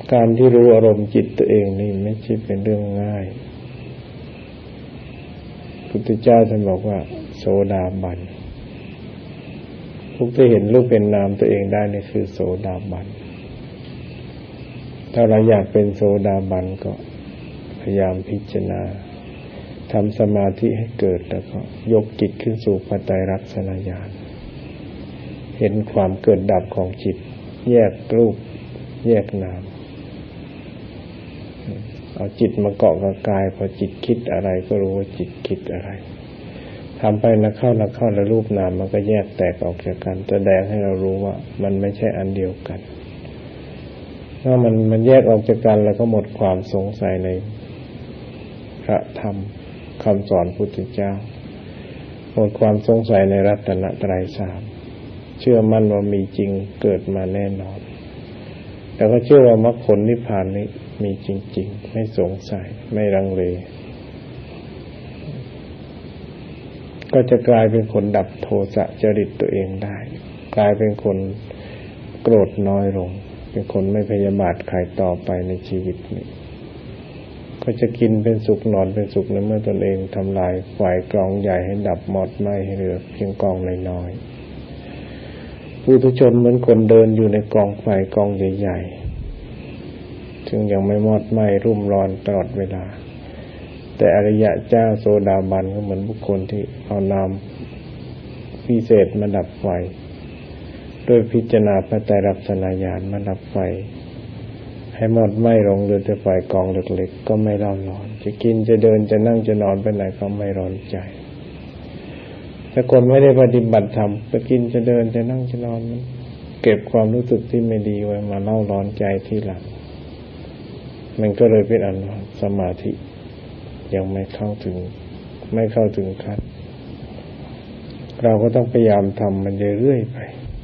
การที่รู้อารมณ์จิตตัวเองนี่ไม่ใช่เป็นเรื่องง่ายพุทธเจ้าท่านบอกว่าโสดาบันผู้ที่เห็นรูปเป็นนามตัวเองได้นี่คือโสดาบันถ้าเราอยากเป็นโสดาบันก็พยายามพิจารณาทำสมาธิให้เกิดแล้วก็ยกจิตขึ้นสู่ปัจจัยรักษณญาณเห็นความเกิดดับของจิตแยกรูปแยกนามเอาจิตมาเกาะกับกายพอจิตคิดอะไรก็รู้ว่าจิตคิดอะไรทำไปนักเข้าแล้วรูปนามมันก็แยกแตกออกจากกันแสดงให้เรารู้ว่ามันไม่ใช่อันเดียวกันเมื่อมันแยกออกจากกันแล้วก็หมดความสงสัยในพระธรรมคำสอนพุทธเจ้าหมดความสงสัยในรัตนตรัยสามเชื่อมั่นว่ามีจริงเกิดมาแน่นอนแล้วก็เชื่อว่ามรรคผลนิพพานนี้มีจริงๆไม่สงสัยไม่ลังเลก็จะกลายเป็นคนดับโทสะจริตตัวเองได้กลายเป็นคนโกรธน้อยลงเป็นคนไม่พยาบาทใครต่อไปในชีวิตนี้ก็จะกินเป็นสุขนอนเป็นสุขในเมื่อตนเองทำลายไฟกองใหญ่ให้ดับหมดไหม้ให้เหลือเพียงกองน้อยๆปุถุชนเหมือนคนเดินอยู่ในกองไฟกองใหญ่ๆซึ่งยังไม่มอดไหม้รุ่มร้อนตลอดเวลาแต่อริยะเจ้าโสดาบันก็เหมือนบุคคลที่เอาน้ำพิเศษมาดับไฟโดยพิจารณาพระไตรลักษณญาณมาดับไฟให้หมดไหม้ลงเหลือแต่ไฟกองเล็กๆก็ไม่ร้อนจะกินจะเดินจะนั่งจะนอนไปไหนก็ไม่ร้อนใจถ้าคนไม่ได้ปฏิบัติธรรมจะกินจะเดินจะนั่งจะนอนมันเก็บความรู้สึกที่ไม่ดีไว้มาเล่าร้อนใจทีหลังมันก็เลยเป็นอันสมาธิยังไม่เข้าถึงขั้นเราก็ต้องพยายามทำมันเรื่อยๆไป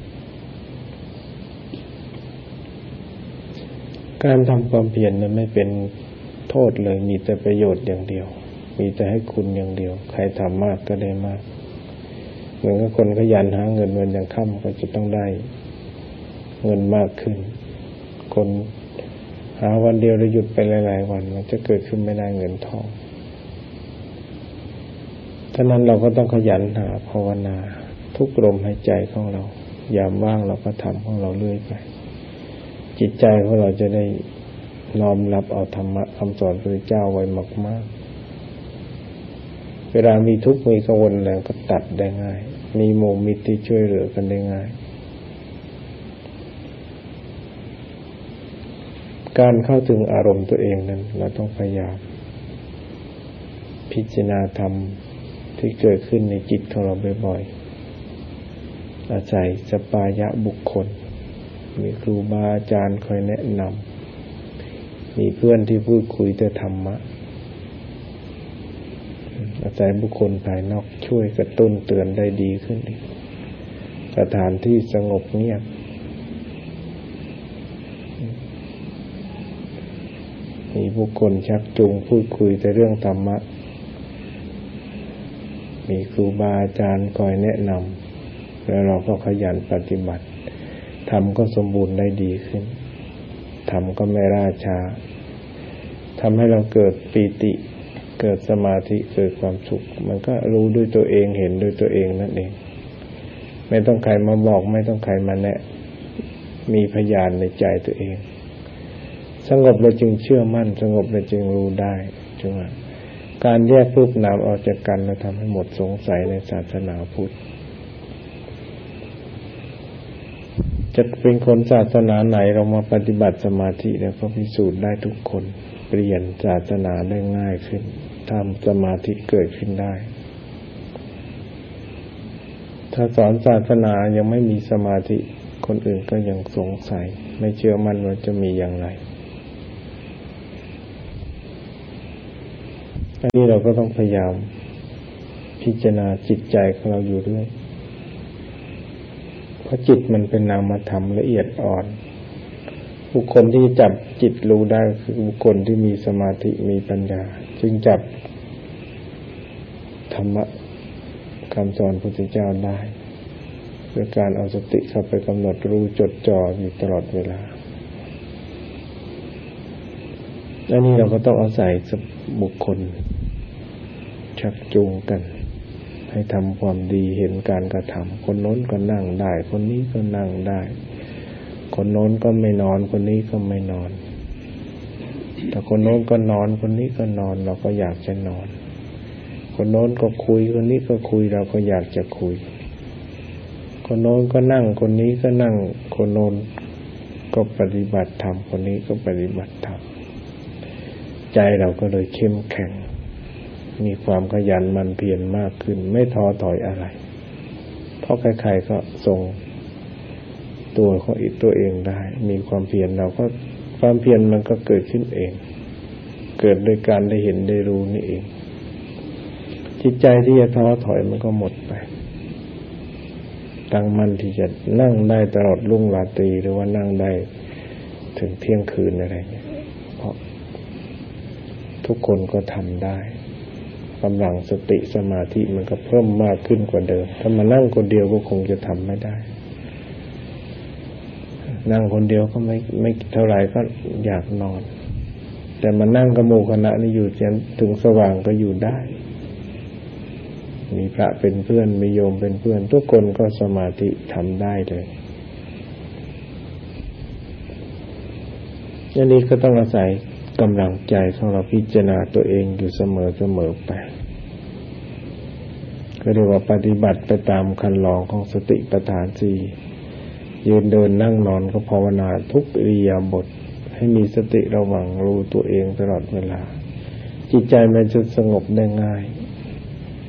การทำความเพียรนั้นไม่เป็นโทษเลยมีแต่ประโยชน์อย่างเดียวมีแต่ให้คุณอย่างเดียวใครทำมากก็ได้มากเหมือนกับคนขยันหาเงินวันยังค่ำก็จะต้องได้เงินมากขึ้นคนหาวันเดียวแล้วหยุดไปหลายๆวันมันจะเกิดขึ้นไม่ได้เงินทองฉะนั้นเราก็ต้องขยันหาภาวนาทุกลมหายใจของเรายามว่างเราก็ทำของเราเรื่อยไปจิตใจของเราจะได้น้อมรับเอาธรรมะคำสอนพระพุทธเจ้าไว้มากๆเวลามีทุกข์มีกังวลแล้วก็ตัดได้ง่ายมีโมมิตรที่ช่วยเหลือกันได้ง่ายการเข้าถึงอารมณ์ตัวเองนั้นเราต้องพยายามพิจารณาธรรมที่เกิดขึ้นในจิตของเราบ่อยๆอาศัยสปายะบุคคลมีครูบาอาจารย์คอยแนะนำมีเพื่อนที่พูดคุยแต่ธรรมะอาศัยบุคคลภายนอกช่วยกระตุ้นเตือนได้ดีขึ้นอีกสถานที่สงบเงียบมีบุคคลชักจูงพูดคุยแต่เรื่องธรรมะมีครูบาอาจารย์คอยแนะนำแล้วเราก็ขยันปฏิบัติธรรมก็สมบูรณ์ได้ดีขึ้นธรรมก็ไม่ล่าช้าทำให้เราเกิดปีติเกิดสมาธิเกิดความสุขมันก็รู้ด้วยตัวเองเห็นด้วยตัวเองนั่นเองไม่ต้องใครมาบอกไม่ต้องใครมาแนะมีพยานในใจตัวเองสงบเราจึงเชื่อมั่นสงบเราจึงรู้ได้จึงว่าการแยกรูปนามออกจากกันเราทำให้หมดสงสัยในศาสนาพุทธจะเป็นคนศาสนาไหนเรามาปฏิบัติสมาธิแล้วก็พิสูจน์ได้ทุกคนเปลี่ยนศาสนาได้ง่ายขึ้นทำสมาธิเกิดขึ้นได้ถ้าสอนศาสนายังไม่มีสมาธิคนอื่นก็ยังสงสัยไม่เชื่อมั่นว่าจะมีอย่างไรอันนี้เราก็ต้องพยายามพิจารณาจิตใจของเราอยู่ด้วยเพราะจิตมันเป็นนามธรรมละเอียดอ่อนบุคคลที่จับจิตรู้ได้คือบุคคลที่มีสมาธิมีปัญญาจึงจับธรรมะคำสอนพระพุทธเจ้าได้ด้วยการเอาสติเข้าไปกำหนดรู้จดจ่ออยู่ตลอดเวลาอันนี้เราก็ต้องอาศัยบุคคลชักจูงกันให้ทำความดีเห็นการกระทำคนโน้นก็นั่งได้คนนี้ก็นั่งได้คนโน้นก็ไม่นอนคนนี้ก็ไม่นอนแต่คนโน้นก็นอนคนนี้ก็นอนเราก็อยากจะนอนคนโน้นก็คุยคนนี้ก็คุยเราก็อยากจะคุยคนโน้นก็นั่งคนนี้ก็นั่งคนโน้นก็ปฏิบัติธรรมคนนี้ก็ปฏิบัติธรรมใจเราก็เลยเข้มแข็งมีความขยันหมั่นเพียรมากขึ้นไม่ท้อถอยอะไรเพราะใครๆก็ทรงตัวของตัวเองได้มีความเพียรเราก็ความเพียรมันก็เกิดขึ้นเองเกิดโดยการได้เห็นได้รู้นี่เองจิตใจที่จะท้อถอยมันก็หมดไปตั้งมั่นที่จะนั่งได้ตลอดรุ่งราตรีหรือว่านั่งได้ถึงเที่ยงคืนอะไรเงี้ยเพราะทุกคนก็ทำได้กำลังสติสมาธิมันก็เพิ่มมากขึ้นกว่าเดิมถ้ามานั่งคนเดียวก็คงจะทำไม่ได้นั่งคนเดียวก็ไม่เท่าไหร่ก็อยากนอนแต่มานั่งกับหมู่คณะนี่อยู่จนถึงสว่างก็อยู่ได้มีพระเป็นเพื่อนมีโยมเป็นเพื่อนทุกคนก็สมาธิทำได้เลยอันนี้ก็ต้องอาศัยกำลังใจของเราพิจารณาตัวเองอยู่เสมอไปก็เรียกว่าปฏิบัติไปตามคันลองของสติปัฏฐานสี่ยืนเดินนั่งนอนก็ภาวนาทุกอิริยาบถให้มีสติระวังรู้ตัวเองตลอดเวลาจิตใจมันจะสงบได้ง่าย